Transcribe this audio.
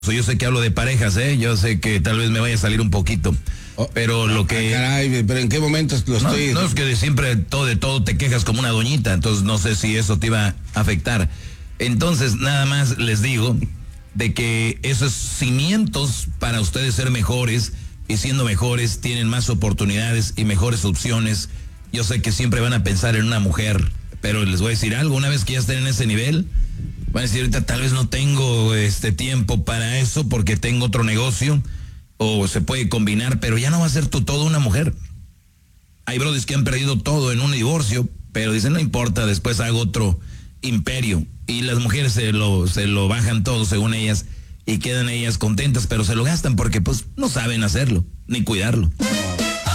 Yo sé que hablo de parejas, yo sé que tal vez me vaya a salir un poquito, pero lo que... Caray, pero ¿en qué momentos lo estoy...? No, es que siempre de todo te quejas como una doñita, entonces no sé si eso te iba a afectar. Entonces, nada más les digo de que esos cimientos para ustedes ser mejores, y siendo mejores tienen más oportunidades y mejores opciones. Yo sé que siempre van a pensar en una mujer, pero les voy a decir algo, una vez que ya estén en ese nivel, van a decir, ahorita tal vez no tengo tiempo para eso porque tengo otro negocio, o se puede combinar, pero ya no va a ser todo una mujer. Hay brodis que han perdido todo en un divorcio, pero dicen, no importa, después hago otro imperio. Y las mujeres se lo bajan todo según ellas y quedan ellas contentas, pero se lo gastan porque pues no saben hacerlo, ni cuidarlo.